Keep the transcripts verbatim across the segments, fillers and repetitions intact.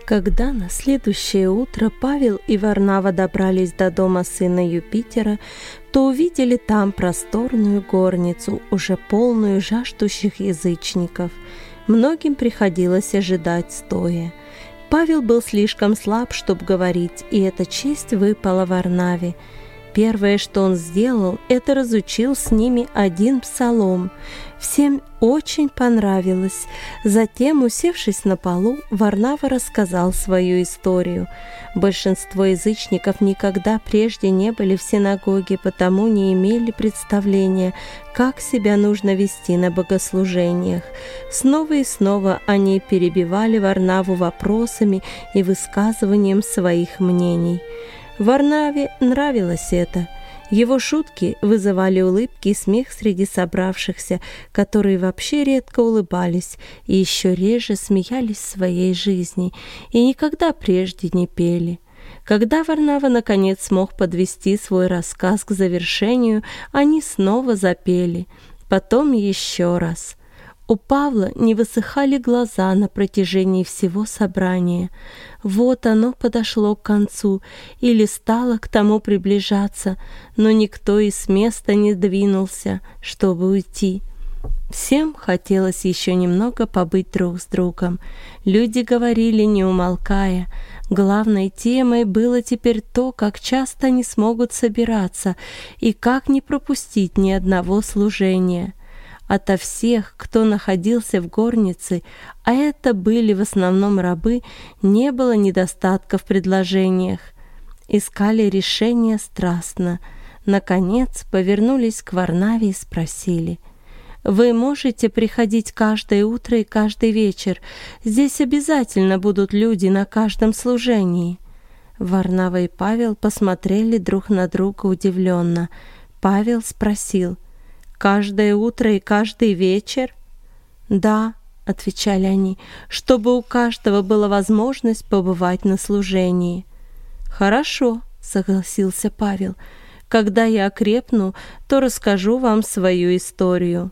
Когда на следующее утро Павел и Варнава добрались до дома сына Юпитера, то увидели там просторную горницу, уже полную жаждущих язычников. Многим приходилось ожидать стоя. Павел был слишком слаб, чтобы говорить, и эта честь выпала Варнаве. Первое, что он сделал, это разучил с ними один псалом. Всем очень понравилось. Затем, усевшись на полу, Варнава рассказал свою историю. Большинство язычников никогда прежде не были в синагоге, потому не имели представления, как себя нужно вести на богослужениях. Снова и снова они перебивали Варнаву вопросами и высказыванием своих мнений. Варнаве нравилось это. Его шутки вызывали улыбки и смех среди собравшихся, которые вообще редко улыбались и еще реже смеялись в своей жизни и никогда прежде не пели. Когда Варнава наконец смог подвести свой рассказ к завершению, они снова запели, потом еще раз. У Павла не высыхали глаза на протяжении всего собрания. Вот оно подошло к концу или стало к тому приближаться, но никто и с места не двинулся, чтобы уйти. Всем хотелось еще немного побыть друг с другом. Люди говорили, не умолкая. Главной темой было теперь то, как часто они смогут собираться и как не пропустить ни одного служения. Ото всех, кто находился в горнице, а это были в основном рабы, не было недостатка в предложениях. Искали решение страстно. Наконец повернулись к Варнаве и спросили: «Вы можете приходить каждое утро и каждый вечер? Здесь обязательно будут люди на каждом служении». Варнава и Павел посмотрели друг на друга удивленно. Павел спросил: «Каждое утро и каждый вечер?» «Да», — отвечали они, — «чтобы у каждого была возможность побывать на служении». «Хорошо», — согласился Павел, — «когда я окрепну, то расскажу вам свою историю».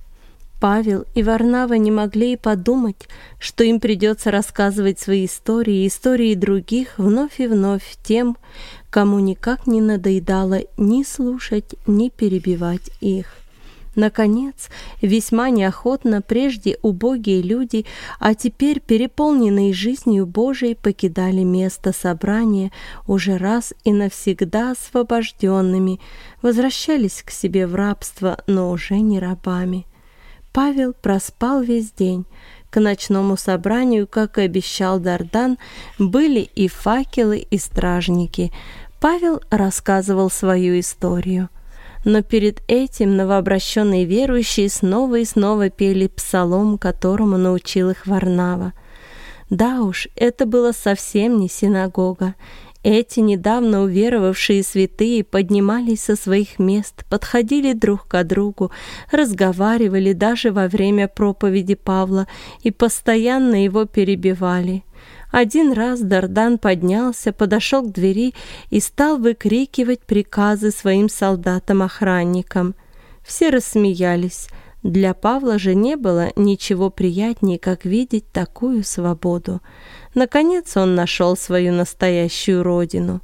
Павел и Варнава не могли и подумать, что им придется рассказывать свои истории и истории других вновь и вновь тем, кому никак не надоедало ни слушать, ни перебивать их. Наконец, весьма неохотно прежде убогие люди, а теперь переполненные жизнью Божией, покидали место собрания, уже раз и навсегда освобожденными, возвращались к себе в рабство, но уже не рабами. Павел проспал весь день. К ночному собранию, как и обещал Дардан, были и факелы, и стражники. Павел рассказывал свою историю. Но перед этим новообращенные верующие снова и снова пели псалом, которому научил их Варнава. Да уж, это было совсем не синагога. Эти недавно уверовавшие святые поднимались со своих мест, подходили друг к другу, разговаривали даже во время проповеди Павла и постоянно его перебивали. Один раз Дардан поднялся, подошел к двери и стал выкрикивать приказы своим солдатам-охранникам. Все рассмеялись. Для Павла же не было ничего приятнее, как видеть такую свободу. Наконец он нашел свою настоящую родину.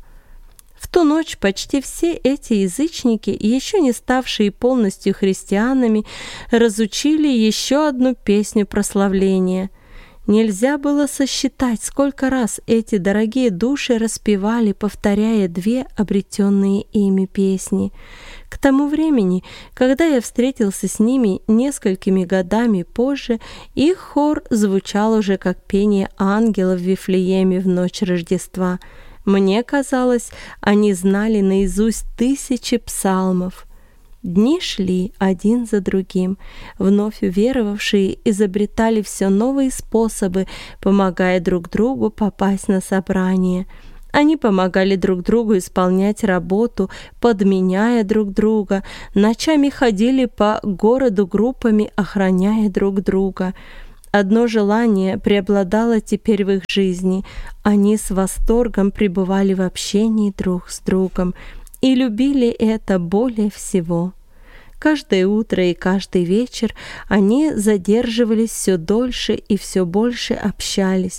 В ту ночь почти все эти язычники, еще не ставшие полностью христианами, разучили еще одну песню прославления. Нельзя было сосчитать, сколько раз эти дорогие души распевали, повторяя две обретенные ими песни. К тому времени, когда я встретился с ними несколькими годами позже, их хор звучал уже как пение ангелов в Вифлееме в ночь Рождества. Мне казалось, они знали наизусть тысячи псалмов. Дни шли один за другим. Вновь уверовавшие изобретали все новые способы, помогая друг другу попасть на собрание. Они помогали друг другу исполнять работу, подменяя друг друга, ночами ходили по городу группами, охраняя друг друга. Одно желание преобладало теперь в их жизни. Они с восторгом пребывали в общении друг с другом и любили это более всего. Каждое утро и каждый вечер они задерживались все дольше и все больше общались.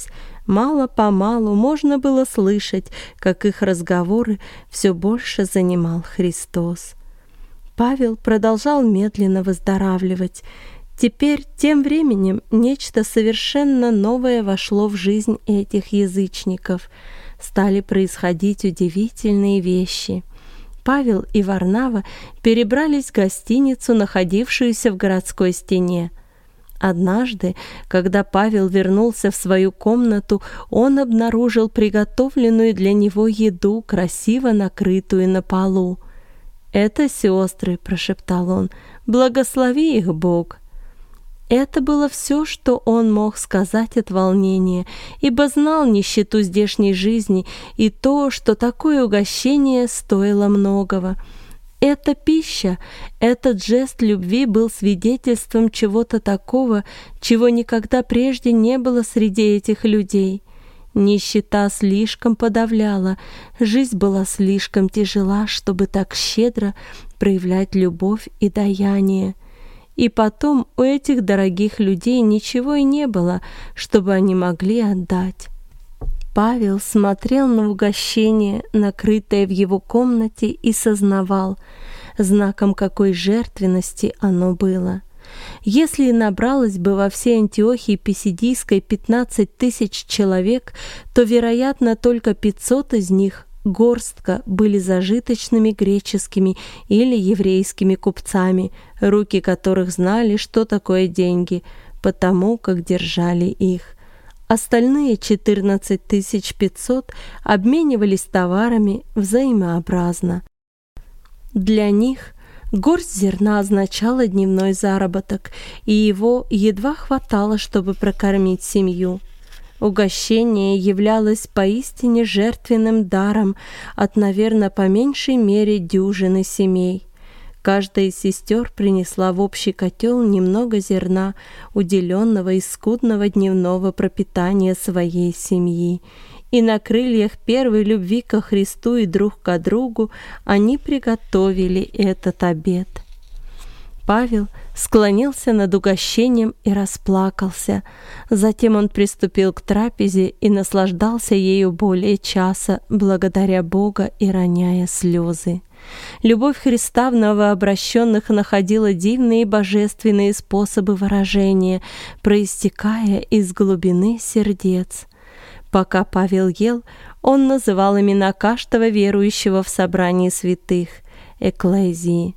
Мало-помалу можно было слышать, как их разговоры все больше занимал Христос. Павел продолжал медленно выздоравливать. Теперь, тем временем, нечто совершенно новое вошло в жизнь этих язычников. Стали происходить удивительные вещи. Павел и Варнава перебрались в гостиницу, находившуюся в городской стене. Однажды, когда Павел вернулся в свою комнату, он обнаружил приготовленную для него еду, красиво накрытую на полу. «Это сестры», — прошептал он, — «благослови их Бог». Это было все, что он мог сказать от волнения, ибо знал нищету здешней жизни и то, что такое угощение стоило многого. Эта пища, этот жест любви был свидетельством чего-то такого, чего никогда прежде не было среди этих людей. Нищета слишком подавляла, жизнь была слишком тяжела, чтобы так щедро проявлять любовь и даяние. И потом у этих дорогих людей ничего и не было, чтобы они могли отдать. Павел смотрел на угощение, накрытое в его комнате, и сознавал, знаком какой жертвенности оно было. Если и набралось бы во всей Антиохии Писидийской пятнадцать тысяч человек, то, вероятно, только пятьсот из них, горстка, были зажиточными греческими или еврейскими купцами, руки которых знали, что такое деньги, потому как держали их. Остальные четырнадцать тысяч пятьсот обменивались товарами взаимообразно. Для них горсть зерна означала дневной заработок, и его едва хватало, чтобы прокормить семью. Угощение являлось поистине жертвенным даром от, наверное, по меньшей мере дюжины семей. Каждая из сестер принесла в общий котел немного зерна, уделенного из скудного дневного пропитания своей семьи. И на крыльях первой любви ко Христу и друг ко другу они приготовили этот обед. Павел склонился над угощением и расплакался. Затем он приступил к трапезе и наслаждался ею более часа, благодаря Бога и роняя слезы. Любовь Христа в новообращенных находила дивные и божественные способы выражения, проистекая из глубины сердец. Пока Павел ел, он называл имена каждого верующего в собрании святых — экклезии.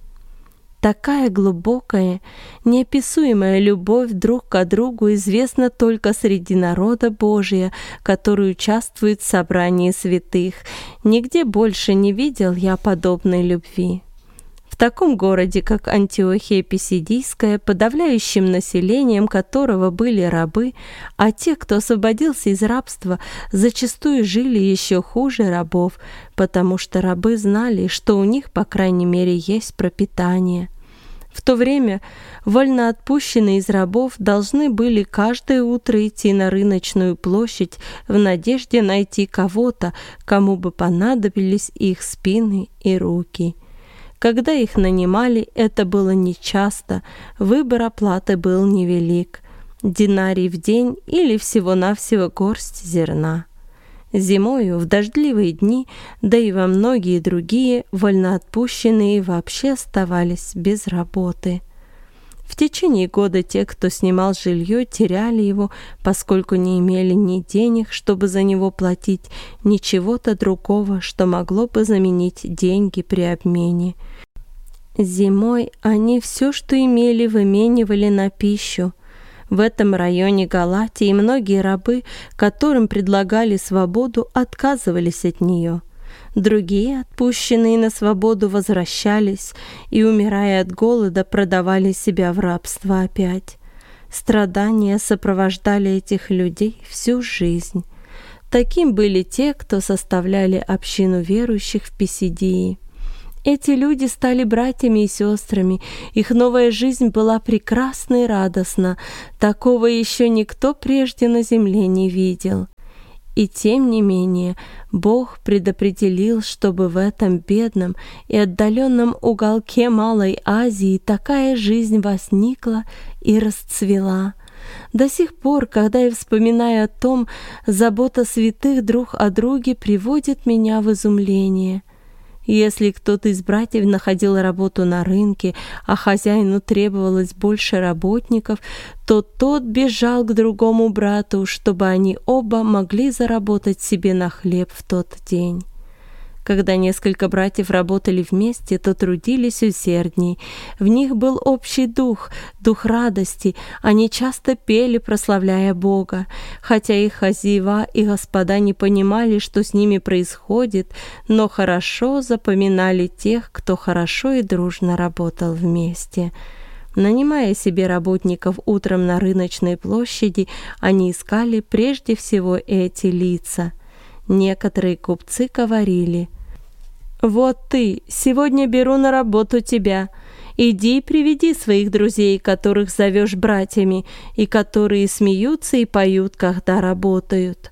Такая глубокая, неописуемая любовь друг к другу известна только среди народа Божия, который участвует в собрании святых. Нигде больше не видел я подобной любви. В таком городе, как Антиохия Писидийская, подавляющим населением которого были рабы, а те, кто освободился из рабства, зачастую жили еще хуже рабов, потому что рабы знали, что у них, по крайней мере, есть пропитание. В то время вольноотпущенные из рабов должны были каждое утро идти на рыночную площадь в надежде найти кого-то, кому бы понадобились их спины и руки. Когда их нанимали, это было нечасто, выбор оплаты был невелик – динарий в день или всего-навсего горсть зерна. Зимою, в дождливые дни, да и во многие другие, вольноотпущенные вообще оставались без работы. В течение года те, кто снимал жилье, теряли его, поскольку не имели ни денег, чтобы за него платить, ни чего-то другого, что могло бы заменить деньги при обмене. Зимой они все, что имели, выменивали на пищу. В этом районе Галатии многие рабы, которым предлагали свободу, отказывались от нее. Другие, отпущенные на свободу, возвращались и, умирая от голода, продавали себя в рабство опять. Страдания сопровождали этих людей всю жизнь. Таким были те, кто составляли общину верующих в Писидии. Эти люди стали братьями и сестрами, их новая жизнь была прекрасна и радостна, такого еще никто прежде на земле не видел. И тем не менее Бог предопределил, чтобы в этом бедном и отдаленном уголке Малой Азии такая жизнь возникла и расцвела. До сих пор, когда я вспоминаю о том, забота святых друг о друге приводит меня в изумление. Если кто-то из братьев находил работу на рынке, а хозяину требовалось больше работников, то тот бежал к другому брату, чтобы они оба могли заработать себе на хлеб в тот день. Когда несколько братьев работали вместе, то трудились усердней. В них был общий дух, дух радости. Они часто пели, прославляя Бога. Хотя их хозяева и господа не понимали, что с ними происходит, но хорошо запоминали тех, кто хорошо и дружно работал вместе. Нанимая себе работников утром на рыночной площади, они искали прежде всего эти лица. Некоторые купцы говорили: «Вот ты, сегодня беру на работу тебя. Иди и приведи своих друзей, которых зовешь братьями, и которые смеются и поют, когда работают».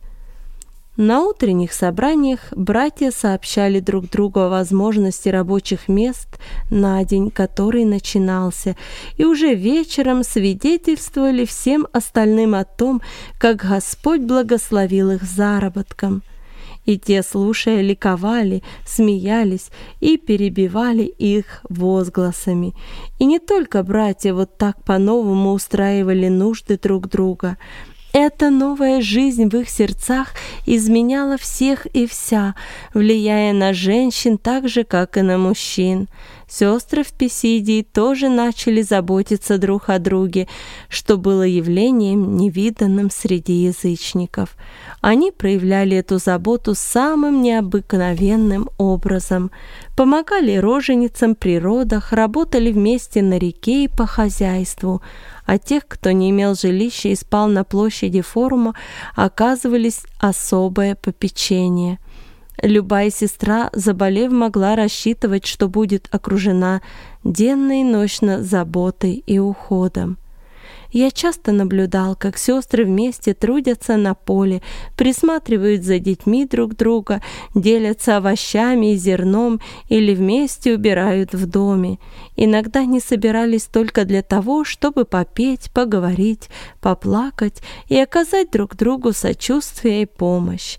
На утренних собраниях братья сообщали друг другу о возможности рабочих мест на день, который начинался, и уже вечером свидетельствовали всем остальным о том, как Господь благословил их заработком. И те, слушая, ликовали, смеялись и перебивали их возгласами. И не только братья вот так по-новому устраивали нужды друг друга. Эта новая жизнь в их сердцах изменяла всех и вся, влияя на женщин так же, как и на мужчин. Сестры в Писидии тоже начали заботиться друг о друге, что было явлением, невиданным среди язычников. Они проявляли эту заботу самым необыкновенным образом. Помогали роженицам при родах, работали вместе на реке и по хозяйству. А тех, кто не имел жилища и спал на площади форума, оказывались особое попечение. Любая сестра, заболев, могла рассчитывать, что будет окружена денно и ночно заботой и уходом. Я часто наблюдал, как сестры вместе трудятся на поле, присматривают за детьми друг друга, делятся овощами и зерном или вместе убирают в доме. Иногда они собирались только для того, чтобы попеть, поговорить, поплакать и оказать друг другу сочувствие и помощь.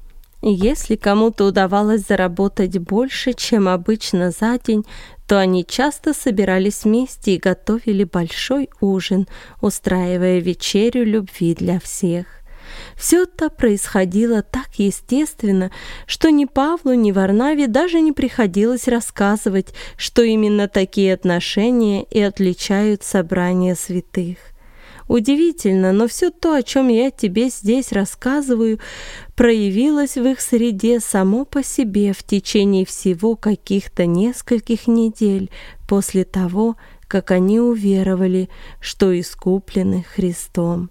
Если кому-то удавалось заработать больше, чем обычно за день, то они часто собирались вместе и готовили большой ужин, устраивая вечерю любви для всех. Все это происходило так естественно, что ни Павлу, ни Варнаве даже не приходилось рассказывать, что именно такие отношения и отличают собрания святых. Удивительно, но все то, о чем я тебе здесь рассказываю, проявилось в их среде само по себе в течение всего каких-то нескольких недель после того, как они уверовали, что искуплены Христом.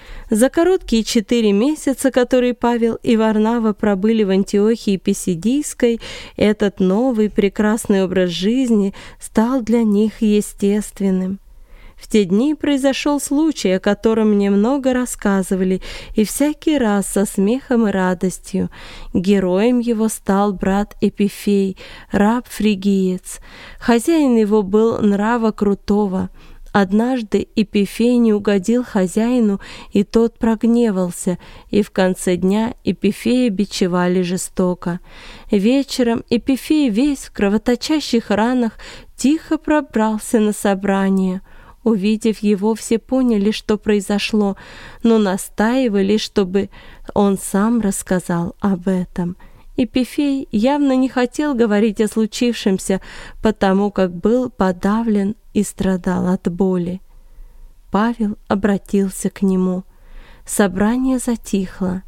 За короткие четыре месяца, которые Павел и Варнава пробыли в Антиохии Писидийской, этот новый прекрасный образ жизни стал для них естественным. В те дни произошел случай, о котором мне много рассказывали, и всякий раз со смехом и радостью. Героем его стал брат Эпифей, раб-фригиец. Хозяин его был нрава крутого. Однажды Эпифей не угодил хозяину, и тот прогневался, и в конце дня Эпифея бичевали жестоко. Вечером Эпифей весь в кровоточащих ранах тихо пробрался на собрание. Увидев его, все поняли, что произошло, но настаивали, чтобы он сам рассказал об этом. Эпифей явно не хотел говорить о случившемся, потому как был подавлен и страдал от боли. Павел обратился к нему. Собрание затихло.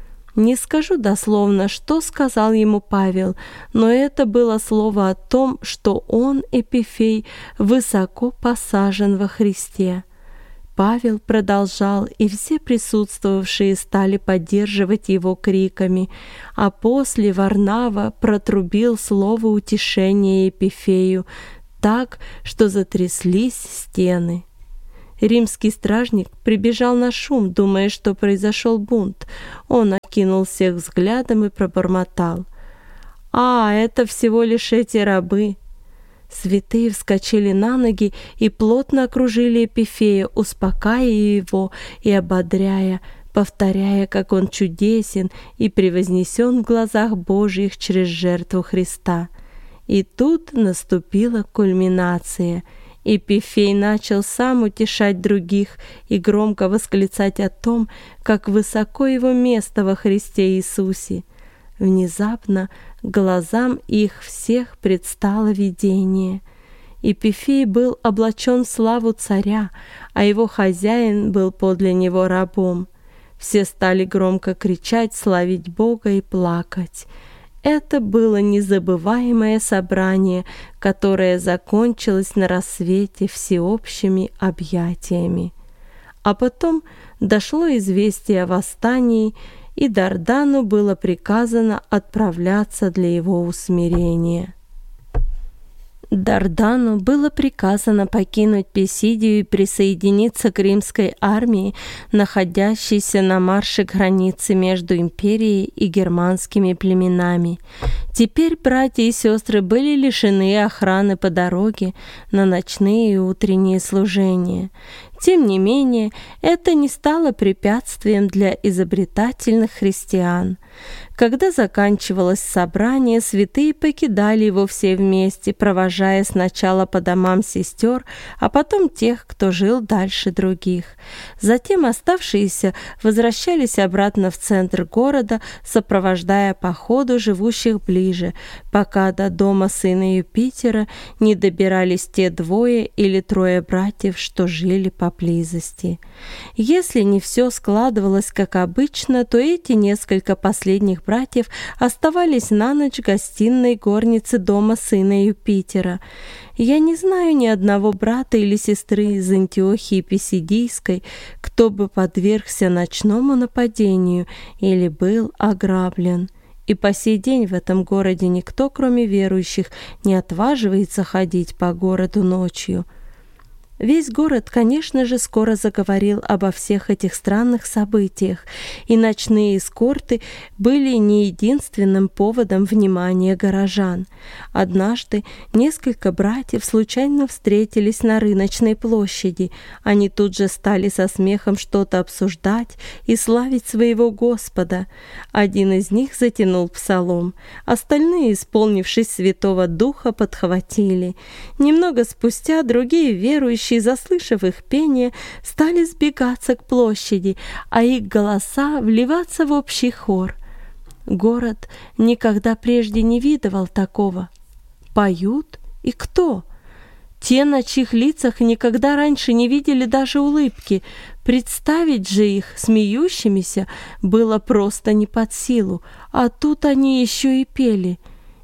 Не скажу дословно, что сказал ему Павел, но это было слово о том, что он, Эпифей, высоко посажен во Христе. Павел продолжал, и все присутствовавшие стали поддерживать его криками, а после Варнава протрубил слово утешения Эпифею так, что затряслись стены. Римский стражник прибежал на шум, думая, что произошел бунт. Он окинул всех взглядом и пробормотал: «А, это всего лишь эти рабы». Святые вскочили на ноги и плотно окружили Епифея, успокаивая его и ободряя, повторяя, как он чудесен и превознесен в глазах Божьих через жертву Христа. И тут наступила кульминация. Епифей начал сам утешать других и громко восклицать о том, как высоко его место во Христе Иисусе. Внезапно глазам их всех предстало видение. Епифей был облачен в славу царя, а его хозяин был подле него рабом. Все стали громко кричать, славить Бога и плакать. Это было незабываемое собрание, которое закончилось на рассвете всеобщими объятиями. А потом дошло известие о восстании, и Дардану было приказано отправляться для его усмирения. Дардану было приказано покинуть Писидию и присоединиться к римской армии, находящейся на марше к границе между империей и германскими племенами. Теперь братья и сестры были лишены охраны по дороге на ночные и утренние служения. Тем не менее, это не стало препятствием для изобретательных христиан. Когда заканчивалось собрание, святые покидали его все вместе, провожая сначала по домам сестер, а потом тех, кто жил дальше других. Затем оставшиеся возвращались обратно в центр города, сопровождая по ходу живущих ближе, пока до дома сына Юпитера не добирались те двое или трое братьев, что жили поблизости. Если не все складывалось как обычно, то эти несколько последних братьев оставались на ночь в гостиной горницы дома сына Юпитера. Я не знаю ни одного брата или сестры из Антиохии Писидийской, кто бы подвергся ночному нападению или был ограблен. И по сей день в этом городе никто, кроме верующих, не отваживается ходить по городу ночью. Весь город, конечно же, скоро заговорил обо всех этих странных событиях, и ночные эскорты были не единственным поводом внимания горожан. Однажды несколько братьев случайно встретились на рыночной площади. Они тут же стали со смехом что-то обсуждать и славить своего Господа. Один из них затянул псалом, остальные, исполнившись Святого Духа, подхватили. Немного спустя другие верующие, заслышав их пение, стали сбегаться к площади, а их голоса вливаться в общий хор. Город никогда прежде не видывал такого. Поют? И кто? Те, на чьих лицах никогда раньше не видели даже улыбки. Представить же их смеющимися было просто не под силу, а тут они еще и пели.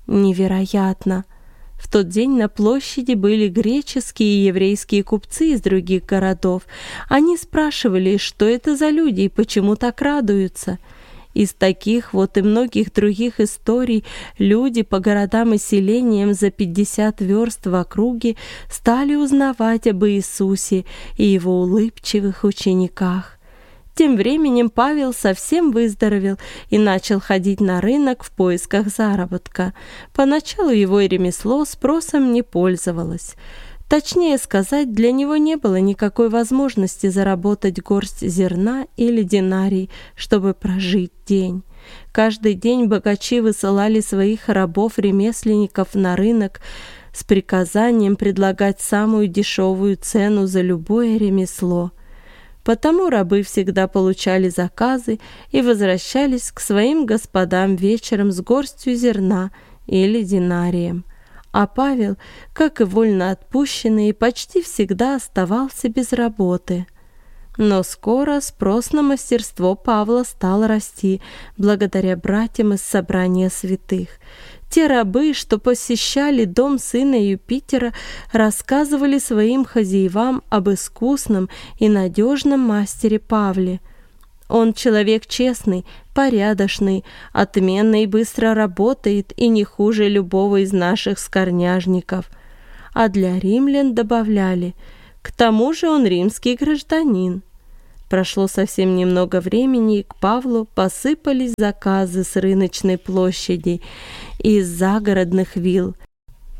Невероятно! В тот день на площади были греческие и еврейские купцы из других городов. Они спрашивали, что это за люди и почему так радуются. Из таких вот и многих других историй люди по городам и селениям за пятьдесят верст в округе стали узнавать об Иисусе и его улыбчивых учениках. Тем временем Павел совсем выздоровел и начал ходить на рынок в поисках заработка. Поначалу его ремесло спросом не пользовалось. Точнее сказать, для него не было никакой возможности заработать горсть зерна или динарий, чтобы прожить день. Каждый день богачи высылали своих рабов-ремесленников на рынок с приказанием предлагать самую дешевую цену за любое ремесло. Потому рабы всегда получали заказы и возвращались к своим господам вечером с горстью зерна или динарием. А Павел, как и вольноотпущенный, почти всегда оставался без работы. Но скоро спрос на мастерство Павла стал расти благодаря братьям из собрания святых. Те рабы, что посещали дом сына Юпитера, рассказывали своим хозяевам об искусном и надежном мастере Павле. Он человек честный, порядочный, отменно и быстро работает и не хуже любого из наших скорняжников. А для римлян добавляли: к тому же он римский гражданин. Прошло совсем немного времени, и к Павлу посыпались заказы с рыночной площади и из загородных вилл.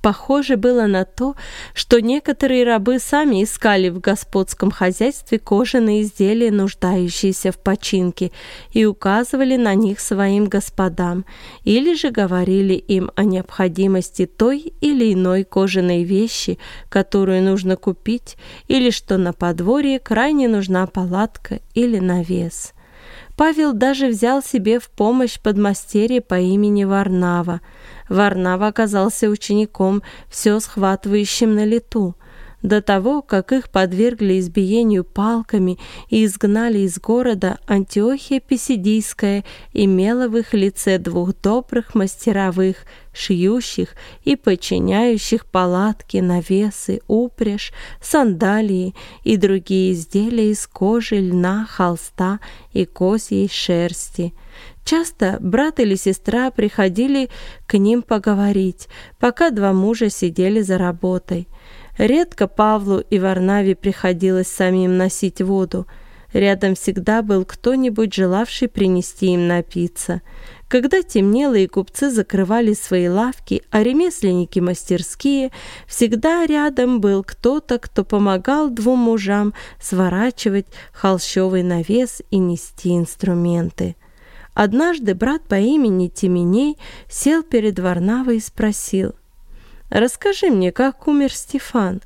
Похоже было на то, что некоторые рабы сами искали в господском хозяйстве кожаные изделия, нуждающиеся в починке, и указывали на них своим господам, или же говорили им о необходимости той или иной кожаной вещи, которую нужно купить, или что на подворье крайне нужна палатка или навес. Павел даже взял себе в помощь подмастерье по имени Варнава. Варнава оказался учеником, все схватывающим на лету. До того, как их подвергли избиению палками и изгнали из города, Антиохия Писидийская имела в их лице двух добрых мастеровых, шьющих и подчиняющих палатки, навесы, упряжь, сандалии и другие изделия из кожи, льна, холста и козьей шерсти. Часто брат или сестра приходили к ним поговорить, пока два мужа сидели за работой. Редко Павлу и Варнаве приходилось самим носить воду. Рядом всегда был кто-нибудь, желавший принести им напиться. Когда темнело и купцы закрывали свои лавки, а ремесленники мастерские, всегда рядом был кто-то, кто помогал двум мужам сворачивать холщовый навес и нести инструменты. Однажды брат по имени Тименей сел перед Варнавой и спросил: «Расскажи мне, как умер Стефан».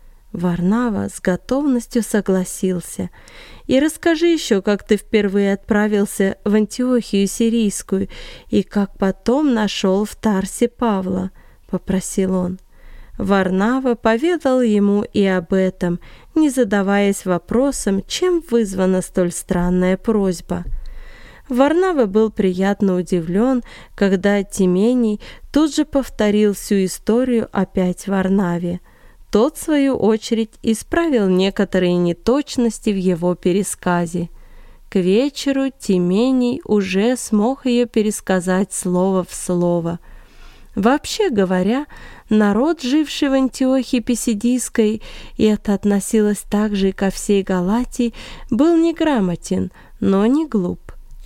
Варнава с готовностью согласился. «И расскажи еще, как ты впервые отправился в Антиохию Сирийскую и как потом нашел в Тарсе Павла», — попросил он. Варнава поведал ему и об этом, не задаваясь вопросом, чем вызвана столь странная просьба. Варнава был приятно удивлен, когда Тимений тут же повторил всю историю опять Варнаве. Тот, в свою очередь, исправил некоторые неточности в его пересказе. К вечеру Тимений уже смог ее пересказать слово в слово. Вообще говоря, народ, живший в Антиохии Писидийской, и это относилось также и ко всей Галатии, был неграмотен, но не глуп.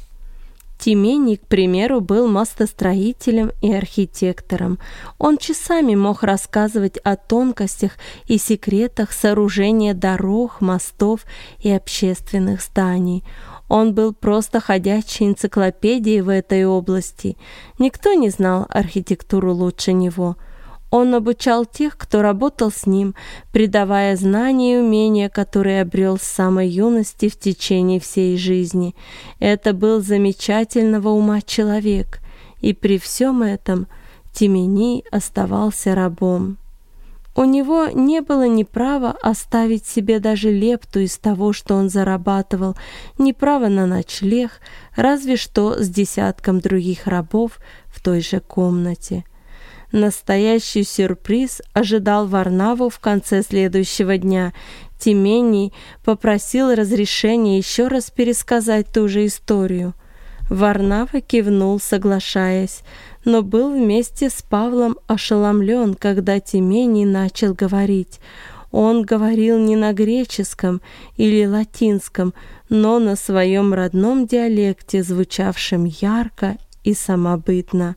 Тимений, к примеру, был мостостроителем и архитектором. Он часами мог рассказывать о тонкостях и секретах сооружения дорог, мостов и общественных зданий. Он был просто ходячей энциклопедией в этой области. Никто не знал архитектуру лучше него. Он обучал тех, кто работал с ним, придавая знания и умения, которые обрел с самой юности в течение всей жизни. Это был замечательного ума человек, и при всем этом Тимений оставался рабом. У него не было ни права оставить себе даже лепту из того, что он зарабатывал, ни права на ночлег, разве что с десятком других рабов в той же комнате. Настоящий сюрприз ожидал Варнаву в конце следующего дня. Тимений попросил разрешения еще раз пересказать ту же историю. Варнава кивнул, соглашаясь, но был вместе с Павлом ошеломлен, когда Тимений начал говорить. Он говорил не на греческом или латинском, но на своем родном диалекте, звучавшем ярко и самобытно.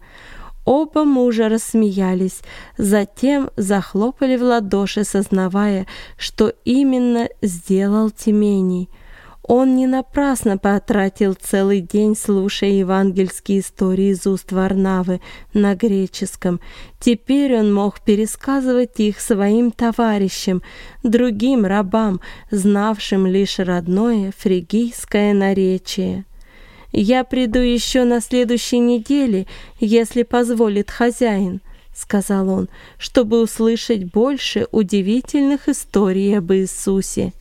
Оба мужа рассмеялись, затем захлопали в ладоши, сознавая, что именно сделал Тимений. Он не напрасно потратил целый день, слушая евангельские истории из уст Варнавы на греческом. Теперь он мог пересказывать их своим товарищам, другим рабам, знавшим лишь родное фригийское наречие. «Я приду еще на следующей неделе, если позволит хозяин», — сказал он, «чтобы услышать больше удивительных историй об Иисусе».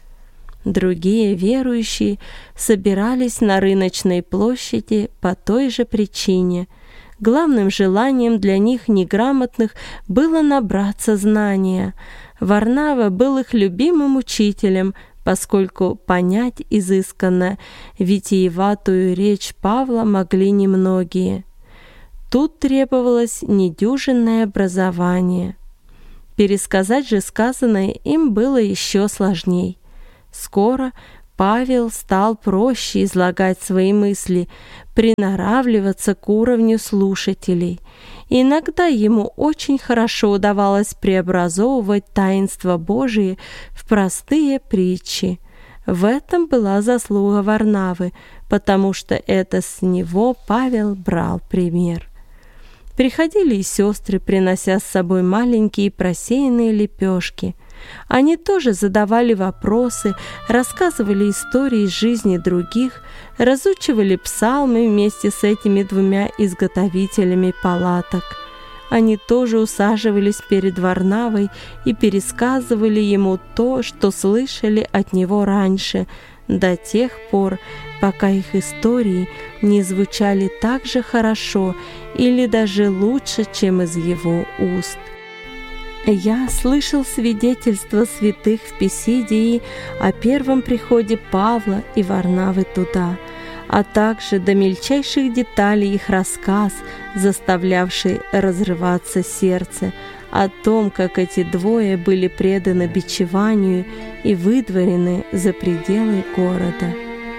Другие верующие собирались на рыночной площади по той же причине. Главным желанием для них неграмотных было набраться знания. Варнава был их любимым учителем, поскольку понять изысканно витиеватую речь Павла могли немногие. Тут требовалось недюжинное образование. Пересказать же сказанное им было еще сложней. Скоро Павел стал проще излагать свои мысли, приноравливаться к уровню слушателей. и иногда ему очень хорошо удавалось преобразовывать таинства Божии в простые притчи. В этом была заслуга Варнавы, потому что это с него Павел брал пример. Приходили и сестры, принося с собой маленькие просеянные лепешки. Они тоже задавали вопросы, рассказывали истории из жизни других, разучивали псалмы вместе с этими двумя изготовителями палаток. Они тоже усаживались перед Варнавой и пересказывали ему то, что слышали от него раньше, до тех пор, пока их истории не звучали так же хорошо или даже лучше, чем из его уст. Я слышал свидетельства святых в Писидии о первом приходе Павла и Варнавы туда, а также до мельчайших деталей их рассказ, заставлявший разрываться сердце, о том, как эти двое были преданы бичеванию и выдворены за пределы города.